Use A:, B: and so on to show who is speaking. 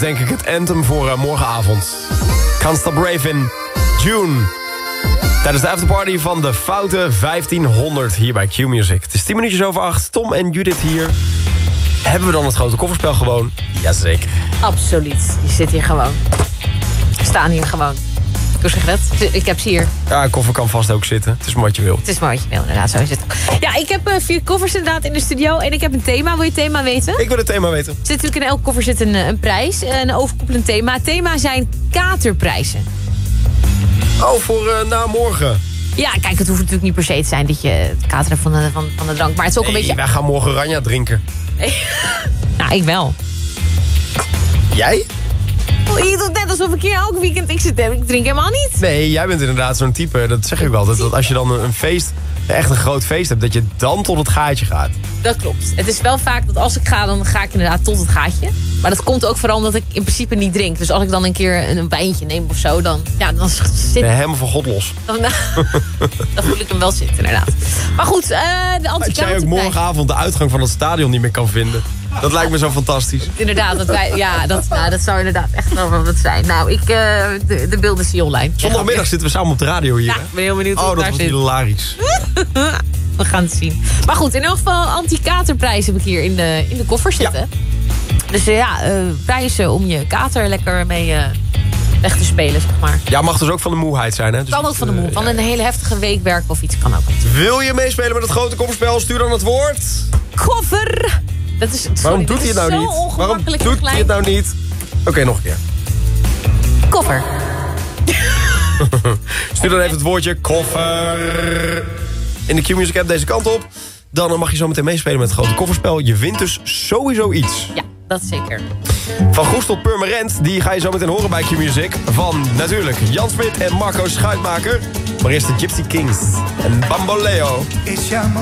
A: denk ik het anthem voor morgenavond. Can't Stop Raving, June. Tijdens de afterparty van de Foute 1500 hier bij Q-Music. Het is 10 minuutjes over 8. Tom en Judith hier. Hebben we dan het grote kofferspel gewoon? Jazeker.
B: Absoluut. Je zit hier gewoon. We staan hier gewoon. Hoe zeg je dat? Ik heb ze hier.
A: Ja, een koffer kan vast ook zitten. Het is maar wat je wil.
B: Het is maar wat je wil, inderdaad. Zo is het. Ja, ik heb 4 koffers inderdaad in de studio. En ik heb een thema. Wil je het thema weten?
A: Ik wil het thema weten.
B: Er zit natuurlijk in elke koffer zit een prijs. Een overkoepelend thema. Het thema zijn katerprijzen.
A: Oh, voor na morgen.
B: Ja, kijk, het hoeft natuurlijk niet per se te zijn dat je het kateren van de drank. Maar het is ook een beetje...
A: wij gaan morgen Ranja drinken.
B: Nee. Nou, ik wel.
A: Jij?
B: Je doet net alsof ik hier elk weekend ik drink helemaal niet.
A: Nee, jij bent inderdaad zo'n type, dat zeg ik wel. Dat als je dan een feest, echt een groot feest hebt, dat je dan tot het gaatje gaat.
B: Dat klopt. Het is wel vaak dat als ik ga, dan ga ik inderdaad tot het gaatje. Maar dat komt ook vooral omdat ik in principe niet drink. Dus als ik dan een keer een wijntje neem of zo, dan zit ik...
A: helemaal van God los.
B: Dan voel ik hem wel zitten, inderdaad. Maar goed, de anti-katerprijs.
A: Dat jij ook morgenavond de uitgang van het stadion niet meer kan vinden. Dat lijkt me zo fantastisch.
B: Inderdaad, dat zou inderdaad echt wel wat zijn. Nou, de beelden zie je online.
A: Zondagmiddag zitten we samen op de radio hier.
B: Ja, ik ben heel benieuwd hoe
A: het daar zit. Oh, dat was hilarisch.
B: We gaan het zien. Maar goed, in elk geval anti-katerprijs heb ik hier in de koffer zitten. Ja. Dus prijzen om je kater lekker mee weg te spelen, zeg maar.
A: Ja, mag dus ook van de moeheid zijn, hè? Dus
B: kan ook van de moe. Van een hele heftige week werken of iets kan ook.
A: Wil je meespelen met het grote kofferspel? Stuur dan het woord.
B: Koffer!
A: Waarom doet hij het nou niet? Waarom doet hij het nou niet? Oké, nog een keer.
B: Koffer.
A: Stuur dan even het woordje koffer in de Q-Music app deze kant op. Dan mag je zo meteen meespelen met het grote kofferspel. Je wint dus sowieso iets.
B: Ja, dat zeker.
A: Van Goes tot Purmerend, die ga je zo meteen horen bij Q-Music. Van natuurlijk Jan Smit en Marco Schuitmaker. Maar eerst de Gypsy Kings en Bamboleo.